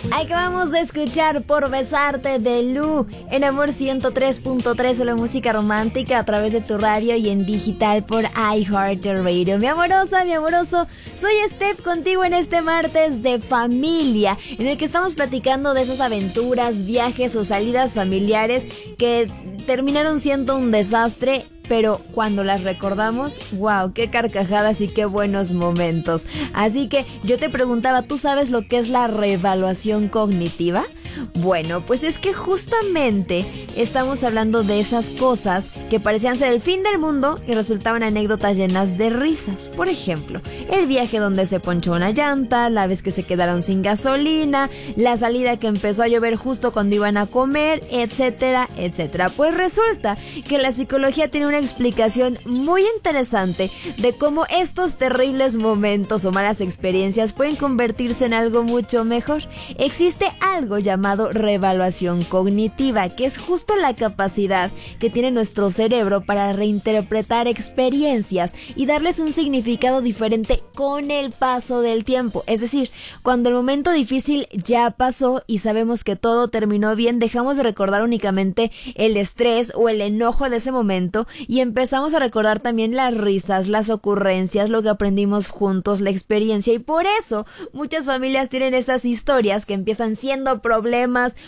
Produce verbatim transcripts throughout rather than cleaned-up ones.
Acabamos de escuchar Por Besarte de Lu en Amor ciento tres punto tres, la música romántica a través de tu radio y en digital por iHeartRadio. Mi amorosa, mi amoroso, soy Steph contigo en este martes de familia, en el que estamos platicando de esas aventuras, viajes o salidas familiares que terminaron siendo un desastre, pero cuando las recordamos, wow, qué carcajadas y qué buenos momentos. Así que yo te preguntaba, ¿tú sabes lo que es la reevaluación cognitiva? Bueno, pues es que justamente estamos hablando de esas cosas que parecían ser el fin del mundo y resultaban anécdotas llenas de risas. Por ejemplo, el viaje donde se ponchó una llanta, la vez que se quedaron sin gasolina, la salida que empezó a llover justo cuando iban a comer, etcétera, etcétera. Pues resulta que la psicología tiene una explicación muy interesante de cómo estos terribles momentos o malas experiencias pueden convertirse en algo mucho mejor. Existe algo llamado reevaluación cognitiva, que es justo la capacidad que tiene nuestro cerebro para reinterpretar experiencias y darles un significado diferente con el paso del tiempo. Es decir, cuando el momento difícil ya pasó y sabemos que todo terminó bien, dejamos de recordar únicamente el estrés o el enojo de ese momento y empezamos a recordar también las risas, las ocurrencias, lo que aprendimos juntos, la experiencia. Y por eso muchas familias tienen esas historias que empiezan siendo problemas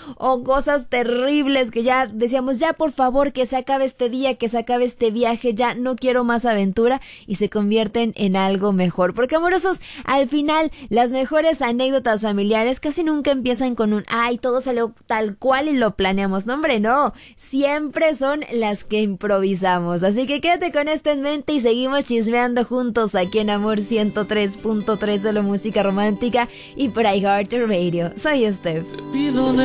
o cosas terribles que ya decíamos, ya por favor que se acabe este día, que se acabe este viaje, ya no quiero más aventura, y se convierten en algo mejor. Porque, amorosos, al final las mejores anécdotas familiares casi nunca empiezan con un ay, todo salió tal cual y lo planeamos. No, hombre, no, siempre son las que improvisamos. Así que quédate con esto en mente y seguimos chismeando juntos aquí en Amor ciento tres punto tres, solo música romántica y por iHeartRadio. Soy Steph. Pido